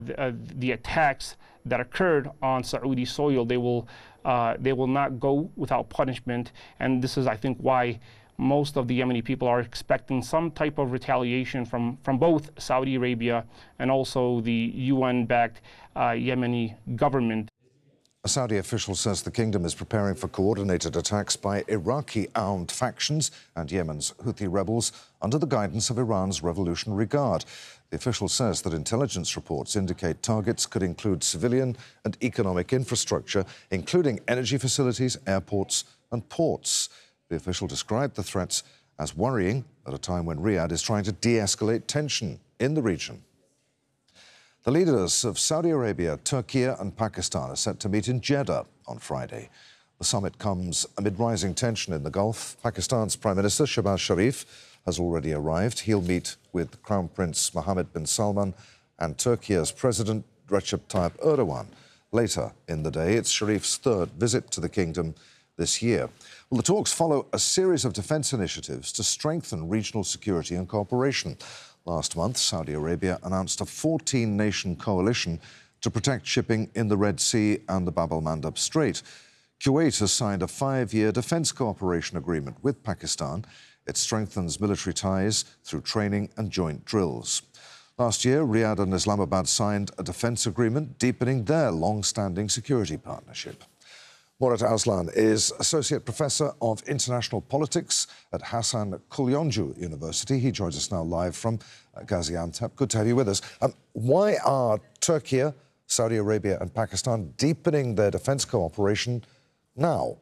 the attacks that occurred on Saudi soil, they will not go without punishment. And this is, I think, why most of the Yemeni people are expecting some type of retaliation from both Saudi Arabia and also the UN-backed Yemeni government. A Saudi official says the kingdom is preparing for coordinated attacks by Iraqi armed factions and Yemen's Houthi rebels under the guidance of Iran's Revolutionary Guard. The official says that intelligence reports indicate targets could include civilian and economic infrastructure, including energy facilities, airports and ports. The official described the threats as worrying at a time when Riyadh is trying to de-escalate tension in the region. The leaders of Saudi Arabia, Turkey and Pakistan are set to meet in Jeddah on Friday. The summit comes amid rising tension in the Gulf. Pakistan's Prime Minister Shehbaz Sharif has already arrived. He'll meet with Crown Prince Mohammed bin Salman and Turkey's President Recep Tayyip Erdogan later in the day. It's Sharif's third visit to the kingdom this year. Well, the talks follow a series of defence initiatives to strengthen regional security and cooperation. Last month, Saudi Arabia announced a 14-nation coalition to protect shipping in the Red Sea and the Bab el-Mandeb Strait. Kuwait has signed a 5-year defence cooperation agreement with Pakistan. It strengthens military ties through training and joint drills. Last year, Riyadh and Islamabad signed a defence agreement deepening their long-standing security partnership. Murat Aslan is Associate Professor of International Politics at Hasan Kulyoncu University. He joins us now live from Gaziantep. Good to have you with us. Why are Turkey, Saudi Arabia and Pakistan deepening their defence cooperation now?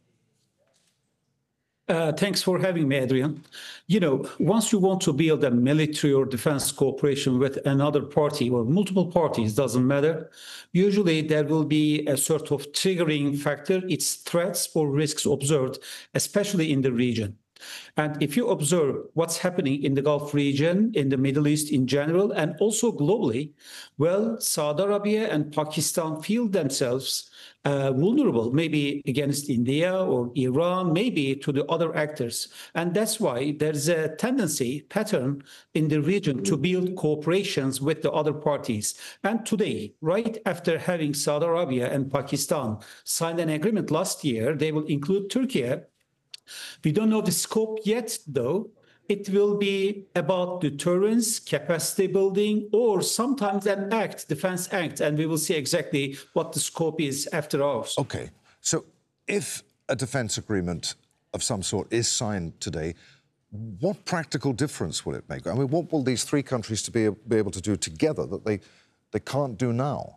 Thanks for having me, Adrian. You know, once you want to build a military or defense cooperation with another party or multiple parties, doesn't matter, usually there will be a sort of triggering factor. It's threats or risks observed, especially in the region. And if you observe what's happening in the Gulf region, in the Middle East in general, and also globally, well, Saudi Arabia and Pakistan feel themselves vulnerable, maybe against India or Iran, maybe to the other actors. And that's why there's a tendency, pattern in the region to build cooperations with the other parties. And today, right after having Saudi Arabia and Pakistan sign an agreement last year, they will include Turkey. We don't know the scope yet, though. It will be about deterrence, capacity building, or sometimes an act, defense act, and we will see exactly what the scope is after ours. OK. So if a defense agreement of some sort is signed today, what practical difference will it make? I mean, what will these three countries be able to do together that they can't do now?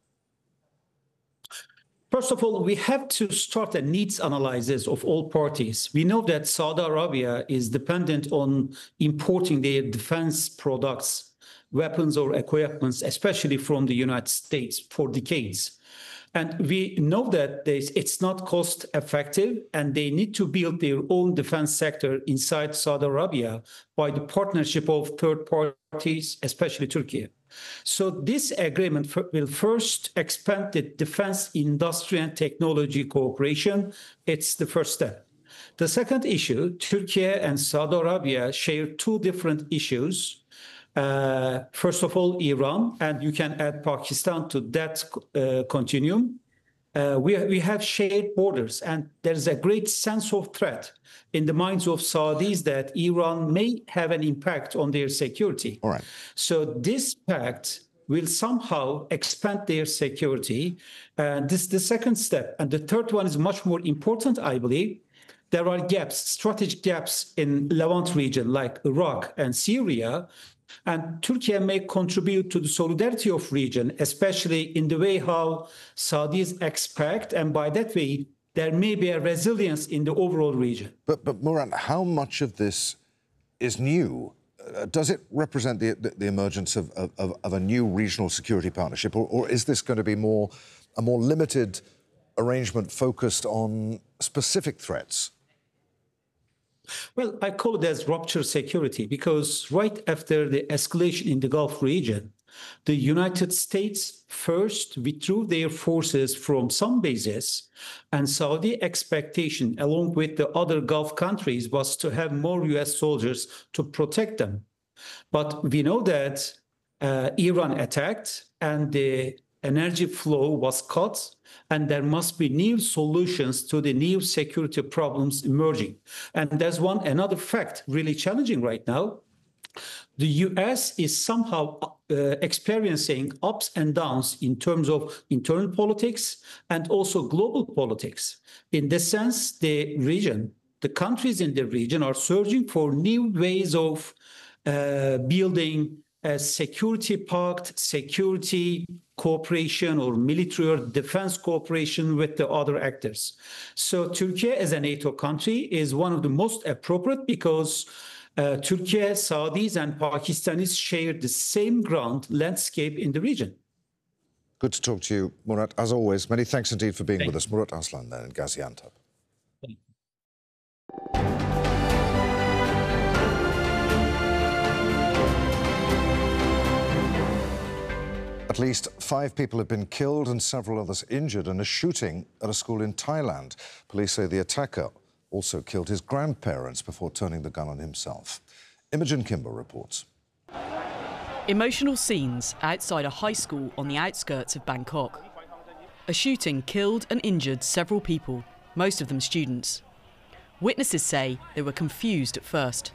First of all, we have to start a needs analysis of all parties. We know that Saudi Arabia is dependent on importing their defense products, weapons or equipment, especially from the United States, for decades. And we know that it's not cost effective, and they need to build their own defense sector inside Saudi Arabia by the partnership of third parties, especially Turkey. So this agreement will first expand the defense industry and technology cooperation. It's the first step. The second issue, Turkey and Saudi Arabia share two different issues. First of all, Iran, and you can add Pakistan to that continuum. We have shared borders, and there's a great sense of threat in the minds of Saudis that Iran may have an impact on their security. All right. So this pact will somehow expand their security. This is the second step. And the third one is much more important, I believe. There are gaps, strategic gaps in Levant region, like Iraq and Syria. And Turkey may contribute to the solidarity of region, especially in the way how Saudis expect. And by that way, there may be a resilience in the overall region. But Murat, how much of this is new? Does it represent the emergence of a new regional security partnership, or is this going to be a more limited arrangement focused on specific threats? Well, I call it as rupture security, because right after the escalation in the Gulf region, the United States first withdrew their forces from some bases, and Saudi expectation, along with the other Gulf countries, was to have more US soldiers to protect them. But we know that Iran attacked and the energy flow was cut, and there must be new solutions to the new security problems emerging. And there's another fact really challenging right now. The US is somehow experiencing ups and downs in terms of internal politics and also global politics. In this sense, the countries in the region are searching for new ways of building a security pact, security cooperation, or military or defense cooperation with the other actors. So Turkey, as a NATO country, is one of the most appropriate because Turkey, Saudis, and Pakistanis share the same ground landscape in the region. Good to talk to you, Murat. As always, many thanks indeed for being with us. Murat Aslan there in Gaziantep. At least 5 people have been killed and several others injured in a shooting at a school in Thailand. Police say the attacker also killed his grandparents before turning the gun on himself. Imogen Kimber reports. Emotional scenes outside a high school on the outskirts of Bangkok. A shooting killed and injured several people, most of them students. Witnesses say they were confused at first.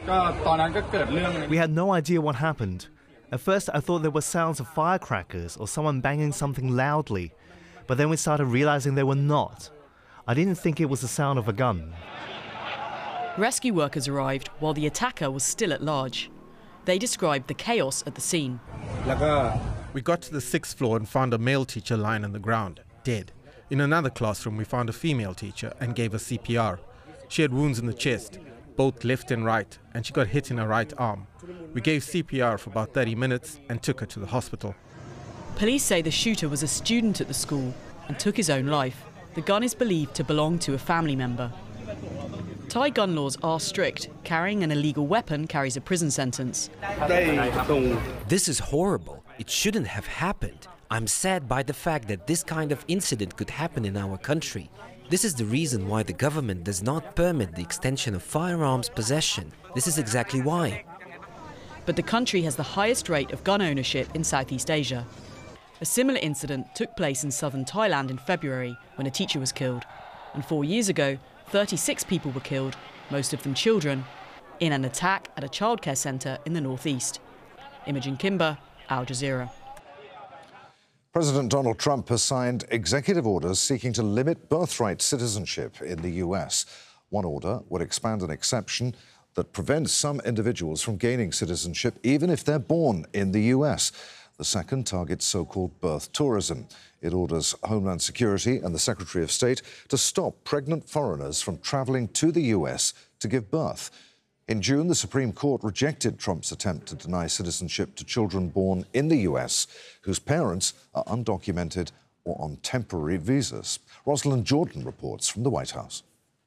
We had no idea what happened. At first I thought there were sounds of firecrackers or someone banging something loudly, but then we started realizing they were not. I didn't think it was the sound of a gun. Rescue workers arrived while the attacker was still at large. They described the chaos at the scene. We got to the 6th floor and found a male teacher lying on the ground, dead. In another classroom we found a female teacher and gave her CPR. She had wounds in the chest, both left and right, and she got hit in her right arm. We gave CPR for about 30 minutes and took her to the hospital. Police say the shooter was a student at the school and took his own life. The gun is believed to belong to a family member. Thai gun laws are strict. Carrying an illegal weapon carries a prison sentence. This is horrible. It shouldn't have happened. I'm sad by the fact that this kind of incident could happen in our country. This is the reason why the government does not permit the extension of firearms possession. This is exactly why. But the country has the highest rate of gun ownership in Southeast Asia. A similar incident took place in southern Thailand in February when a teacher was killed. And 4 years ago, 36 people were killed, most of them children, in an attack at a childcare centre in the northeast. Imogen Kimber, Al Jazeera. President Donald Trump has signed executive orders seeking to limit birthright citizenship in the US. One order would expand an exception that prevents some individuals from gaining citizenship even if they're born in the US. The second targets so-called birth tourism. It orders Homeland Security and the Secretary of State to stop pregnant foreigners from travelling to the US to give birth. In June, the Supreme Court rejected Trump's attempt to deny citizenship to children born in the US whose parents are undocumented or on temporary visas. Rosalind Jordan reports from the White House.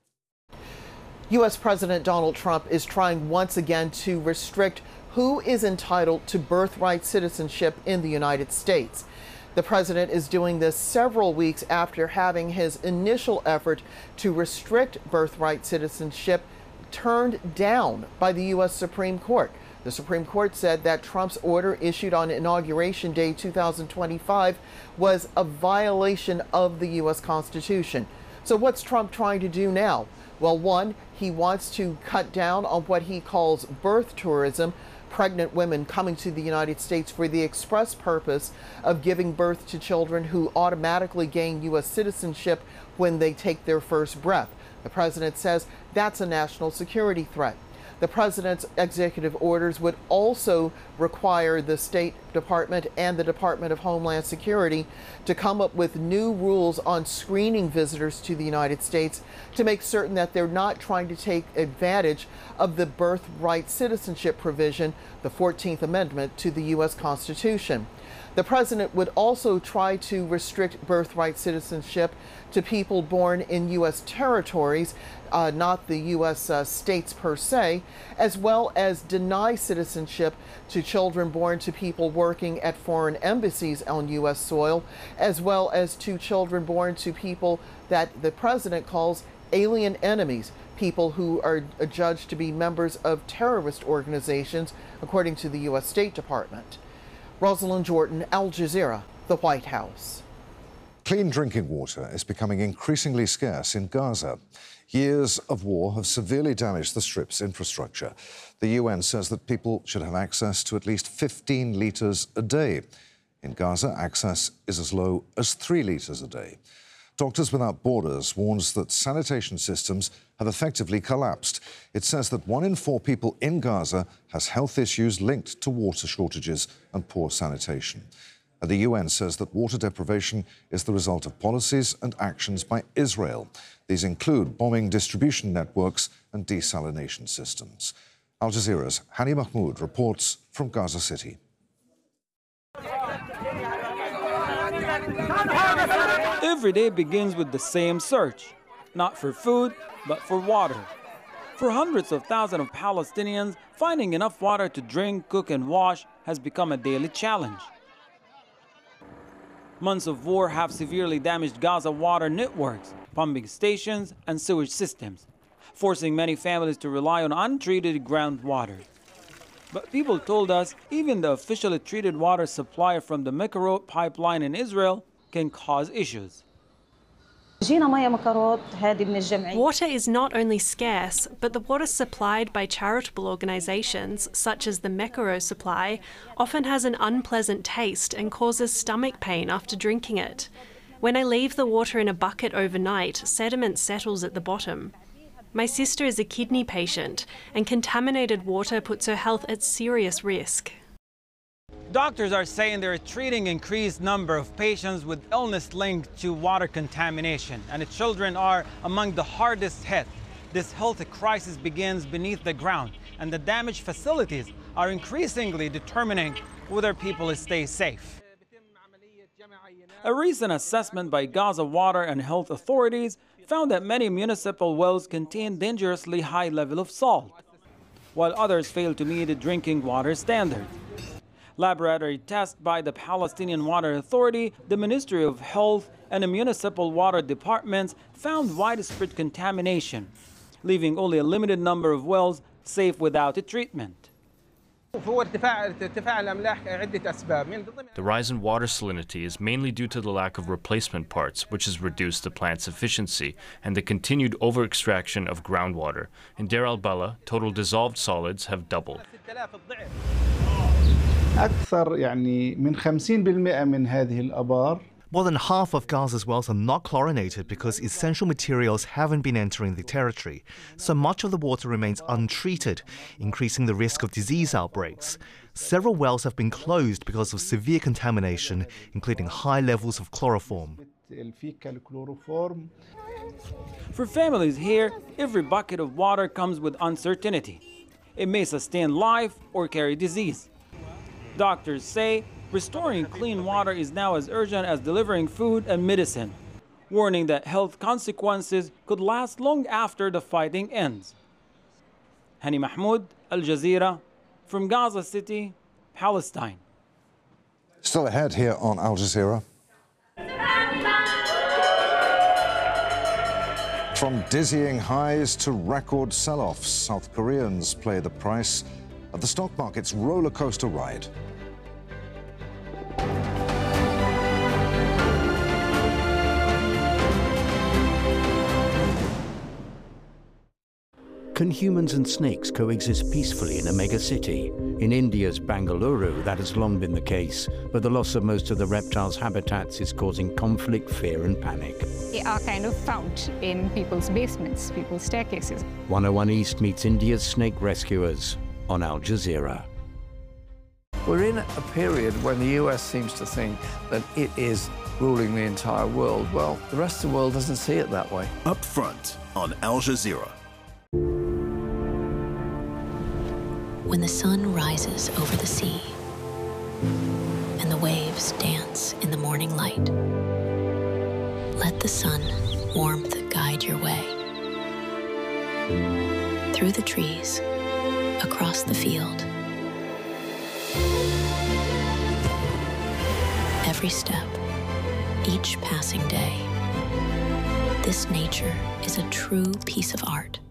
U.S. President Donald Trump is trying once again to restrict who is entitled to birthright citizenship in the United States. The president is doing this several weeks after having his initial effort to restrict birthright citizenship turned down by the U.S. Supreme Court. The Supreme Court said that Trump's order issued on Inauguration Day 2025 was a violation of the U.S. Constitution. So what's Trump trying to do now? Well, one, he wants to cut down on what he calls birth tourism, pregnant women coming to the United States for the express purpose of giving birth to children who automatically gain U.S. citizenship when they take their first breath. The president says that's a national security threat. The president's executive orders would also require the State Department and the Department of Homeland Security to come up with new rules on screening visitors to the United States to make certain that they're not trying to take advantage of the birthright citizenship provision, the 14th Amendment to the U.S. Constitution. The president would also try to restrict birthright citizenship to people born in U.S. territories, not the U.S. States per se, as well as deny citizenship to children born to people working at foreign embassies on U.S. soil, as well as to children born to people that the president calls alien enemies, people who are judged to be members of terrorist organizations, according to the U.S. State Department. Rosalind Jordan, Al Jazeera, the White House. Clean drinking water is becoming increasingly scarce in Gaza. Years of war have severely damaged the Strip's infrastructure. The UN says that people should have access to at least 15 litres a day. In Gaza, access is as low as 3 litres a day. Doctors Without Borders warns that sanitation systems have effectively collapsed. It says that 1 in 4 people in Gaza has health issues linked to water shortages and poor sanitation. And the UN says that water deprivation is the result of policies and actions by Israel. These include bombing distribution networks and desalination systems. Al Jazeera's Hani Mahmoud reports from Gaza City. Every day begins with the same search, not for food, but for water. For hundreds of thousands of Palestinians, finding enough water to drink, cook, and wash has become a daily challenge. Months of war have severely damaged Gaza water networks, pumping stations, and sewage systems, forcing many families to rely on untreated groundwater. But people told us even the officially treated water supply from the Mekorot pipeline in Israel can cause issues. Water is not only scarce, but the water supplied by charitable organisations, such as the Mekorot Supply, often has an unpleasant taste and causes stomach pain after drinking it. When I leave the water in a bucket overnight, sediment settles at the bottom. My sister is a kidney patient, and contaminated water puts her health at serious risk. Doctors are saying they're treating increased number of patients with illness linked to water contamination, and the children are among the hardest hit. This health crisis begins beneath the ground, and the damaged facilities are increasingly determining whether people stay safe. A recent assessment by Gaza Water and Health authorities found that many municipal wells contain dangerously high level of salt, while others fail to meet the drinking water standard. Laboratory tests by the Palestinian Water Authority, the Ministry of Health, and the municipal water departments found widespread contamination, leaving only a limited number of wells safe without a treatment. The rise in water salinity is mainly due to the lack of replacement parts, which has reduced the plant's efficiency, and the continued over-extraction of groundwater. In Deir al-Balah, total dissolved solids have doubled. More than half of Gaza's wells are not chlorinated because essential materials haven't been entering the territory, so much of the water remains untreated, increasing the risk of disease outbreaks. Several wells have been closed because of severe contamination, including high levels of chloroform. For families here, every bucket of water comes with uncertainty. It may sustain life or carry disease. Doctors say restoring clean water is now as urgent as delivering food and medicine, warning that health consequences could last long after the fighting ends. Hani Mahmoud, Al Jazeera, from Gaza City, Palestine. Still ahead here on Al Jazeera. From dizzying highs to record sell-offs, South Koreans play the price of the stock market's roller coaster ride. Can humans and snakes coexist peacefully in a megacity? In India's Bangalore, that has long been the case, but the loss of most of the reptiles' habitats is causing conflict, fear and panic. They are kind of found in people's basements, people's staircases. 101 East meets India's snake rescuers on Al Jazeera. We're in a period when the US seems to think that it is ruling the entire world. Well, the rest of the world doesn't see it that way. Up front on Al Jazeera. When the sun rises over the sea and the waves dance in the morning light, let the sun warmth guide your way. Through the trees, across the field. Every step, each passing day. This nature is a true piece of art.